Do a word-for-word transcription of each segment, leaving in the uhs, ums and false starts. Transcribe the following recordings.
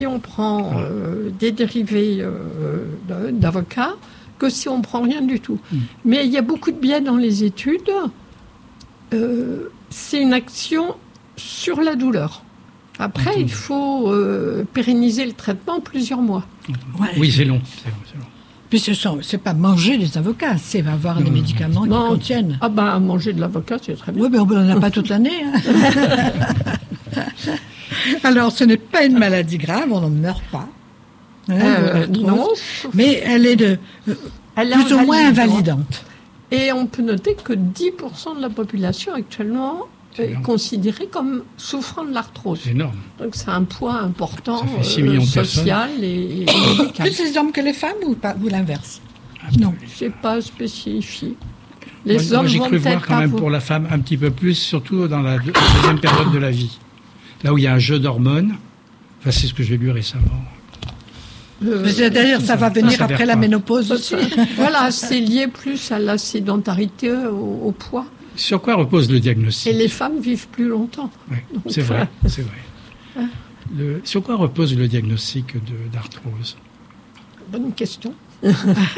on prend euh, des dérivés euh, d'avocat que si on ne prend rien du tout. Mmh. Mais il y a beaucoup de biais dans les études. Euh, c'est une action sur la douleur. Après, mmh. il faut euh, pérenniser le traitement plusieurs mois. Ouais. Oui, c'est long. C'est long, c'est long. Puis ce sont, c'est pas manger des avocats, c'est avoir non, des médicaments non. qui contiennent. Ah ben, manger de l'avocat, c'est très bien. Oui, mais on n'en a pas toute l'année. Hein. Alors, ce n'est pas une maladie grave, on n'en meurt pas. Hein, euh, non. Mais elle est de euh, elle plus ou moins invalidante. Et on peut noter que dix pour cent de la population actuellement est considérée comme souffrant de l'arthrose. C'est énorme. Donc c'est un poids important euh, social et, et médical. Plus les hommes que les femmes ou, pas, ou l'inverse? Ah, non, c'est pas spécifié. Les moi, hommes moi, j'ai vont cru voir quand même vous... pour la femme un petit peu plus, surtout dans la, deux, la deuxième période de la vie. Là où il y a un jeu d'hormones. Enfin, c'est ce que j'ai lu récemment. Euh, C'est-à-dire, ça va venir ça après la ménopause aussi. Voilà, c'est lié plus à la sédentarité, au, au poids. Sur quoi repose le diagnostic? Et les femmes vivent plus longtemps. Oui, donc, c'est vrai, euh, c'est vrai. Hein? Le, sur quoi repose le diagnostic de, d'arthrose? Bonne question. euh,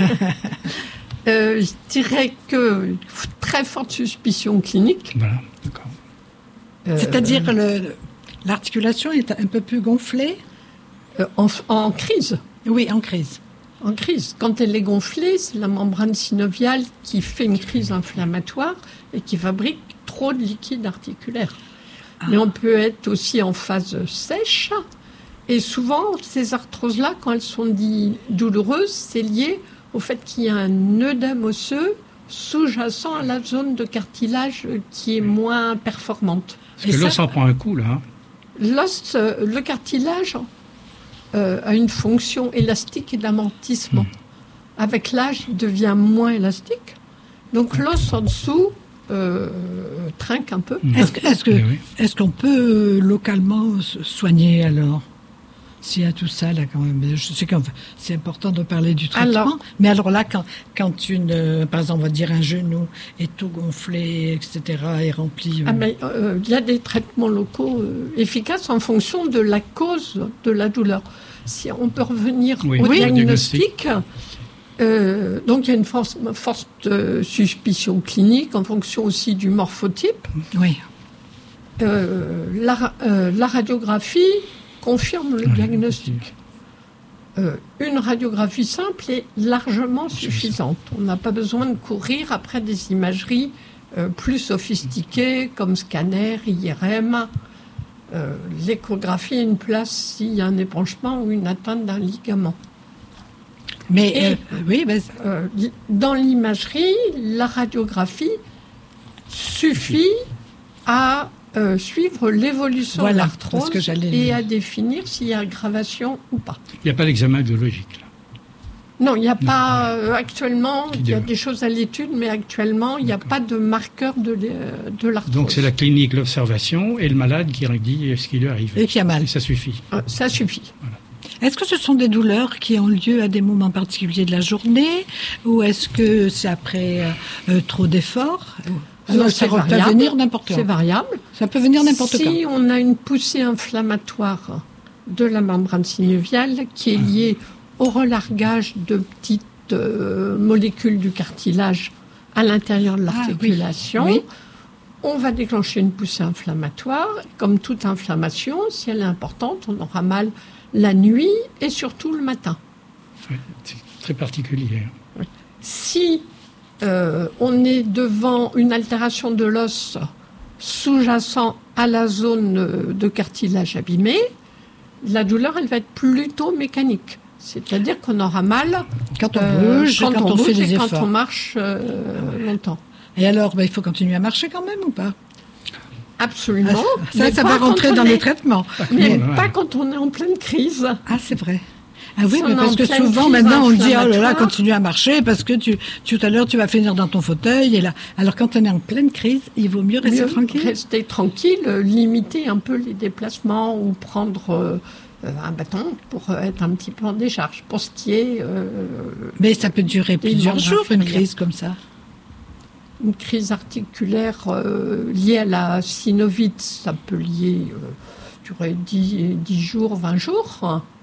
je dirais que très forte suspicion clinique. Voilà, d'accord. Euh, C'est-à-dire le, l'articulation est un peu plus gonflée euh, en, en crise. Oui, en crise. En crise. Quand elle est gonflée, c'est la membrane synoviale qui fait une crise inflammatoire et qui fabrique trop de liquide articulaire. Ah. Mais on peut être aussi en phase sèche. Et souvent, ces arthroses-là, quand elles sont dites douloureuses, c'est lié au fait qu'il y a un œdème osseux sous-jacent à la zone de cartilage qui est moins performante. Parce que l'os en prend un coup, là. Hein. L'os, le cartilage... Euh, a une fonction élastique et d'amortissement. Mmh. Avec l'âge, il devient moins élastique. Donc l'os en dessous euh, trinque un peu. Mmh. Est-ce, que, est-ce, que, oui. est-ce qu'on peut localement soigner alors? S'il y a tout ça, là, quand même. Je sais que c'est important de parler du traitement. Alors, mais alors là, quand, quand une, euh, par exemple, on va dire un genou est tout gonflé, et cetera, est rempli... Euh... Ah mais il euh, y a des traitements locaux euh, efficaces en fonction de la cause de la douleur. Si on peut revenir oui, au oui, diagnostic, euh, donc il y a une force, forte euh, suspicion clinique en fonction aussi du morphotype. Oui. Euh, la, euh, la radiographie confirme le diagnostic. Euh, une radiographie simple est largement suffisante. On n'a pas besoin de courir après des imageries euh, plus sophistiquées comme scanner, I R M. Euh, l'échographie a une place s'il y a un épanchement ou une atteinte d'un ligament. Mais Et, euh, oui, mais... Euh, dans l'imagerie, la radiographie suffit à Euh, suivre l'évolution voilà, de l'arthrose que j'allais et dire. à définir s'il y a aggravation ou pas. Il n'y a pas d'examen biologique, là? Non, il n'y a non, pas euh, actuellement, il y a de... des choses à l'étude, mais actuellement, il n'y a pas de marqueur de, de l'arthrose. Donc c'est la clinique, l'observation et le malade qui dit ce qui lui arrive. Et qui a mal. Et ça suffit. Euh, ça suffit. Voilà. Est-ce que ce sont des douleurs qui ont lieu à des moments particuliers de la journée ou est-ce que c'est après euh, trop d'efforts? Alors, ça peut venir n'importe quand. C'est variable. Ça peut venir n'importe si quand. Si on a une poussée inflammatoire de la membrane synoviale qui est liée au relargage de petites euh, molécules du cartilage à l'intérieur de l'articulation, ah, oui. Oui. On va déclencher une poussée inflammatoire. Comme toute inflammation, si elle est importante, on aura mal la nuit et surtout le matin. Oui, c'est très particulier. Oui. Si Euh, on est devant une altération de l'os sous-jacent à la zone de cartilage abîmé, la douleur, elle va être plutôt mécanique. C'est-à-dire qu'on aura mal quand on bouge, euh, quand, quand on, on fait bouge des et efforts. quand on marche euh, longtemps. Et alors, bah, il faut continuer à marcher quand même ou pas? Absolument. Ah, ça, ça va rentrer dans est... les traitements. Mais ouais. pas quand on est en pleine crise. Ah, c'est vrai. Ah oui, si mais parce que souvent, maintenant, on dit, oh là là, continue à marcher, parce que tu, tout à l'heure, tu vas finir dans ton fauteuil, et là. Alors, quand on est en pleine crise, il vaut mieux rester mieux tranquille. Rester tranquille, limiter un peu les déplacements, ou prendre euh, un bâton pour être un petit peu en décharge. Pour ce qui est... Euh, mais ça peut durer plusieurs jours, une crise comme ça. Une crise articulaire euh, liée à la synovite, ça peut lier... Euh, durer dix, dix jours, vingt jours.